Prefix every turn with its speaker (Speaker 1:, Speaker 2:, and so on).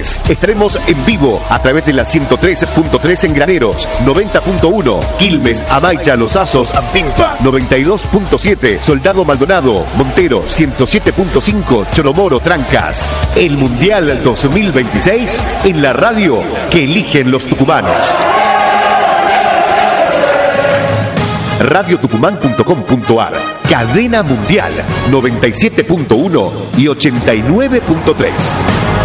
Speaker 1: Estaremos en vivo a través de la 103.3 en Graneros, 90.1 Quilmes, Amaicha, Los Asos, Ampimpa, 92.7 Soldado Maldonado, Montero, 107.5 Choromoro, Trancas. El Mundial 2026 en la radio que eligen los tucumanos. radiotucumán.com.ar. Cadena Mundial 97.1 y 89.3.